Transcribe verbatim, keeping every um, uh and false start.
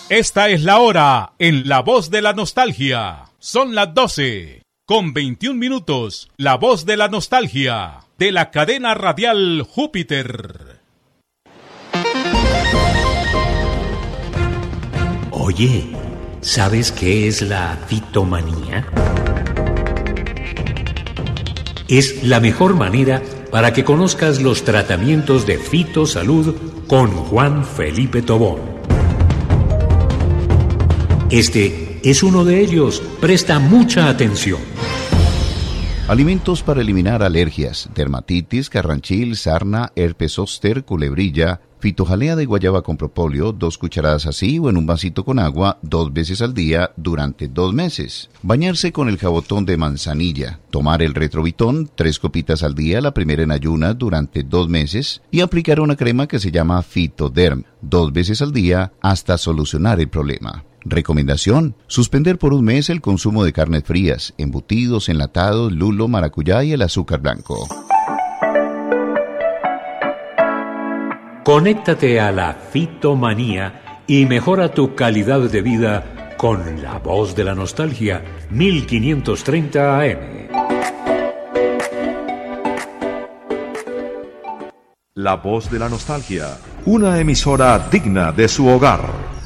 Esta es la hora en La Voz de la Nostalgia. Son las doce, con veintiún minutos. La Voz de la Nostalgia, de la cadena radial Júpiter. Oye, ¿sabes qué es la fitomanía? Es la mejor manera para que conozcas los tratamientos de fitosalud con Juan Felipe Tobón. Este es uno de ellos. Presta mucha atención. Alimentos para eliminar alergias, dermatitis, carranchil, sarna, herpes zóster, culebrilla, fitojalea de guayaba con propóleo, dos cucharadas así o en un vasito con agua, dos veces al día durante dos meses. Bañarse con el jabotón de manzanilla. Tomar el retrovitón, tres copitas al día, la primera en ayunas durante dos meses. Y aplicar una crema que se llama Fitoderm, dos veces al día hasta solucionar el problema. Recomendación: suspender por un mes el consumo de carnes frías, embutidos, enlatados, lulo, maracuyá y el azúcar blanco. Conéctate a la fitomanía y mejora tu calidad de vida con La Voz de la Nostalgia, mil quinientos treinta A M. La Voz de la Nostalgia, una emisora digna de su hogar.